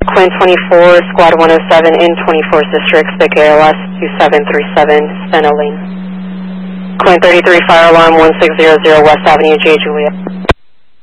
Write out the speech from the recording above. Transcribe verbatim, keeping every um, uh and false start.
Quinn twenty-four, Squad one oh seven in twenty-fourth District, stick A L S two seven three seven, Steno Lane. Quinn thirty-three, fire alarm one six zero zero West Avenue, J. Juliet.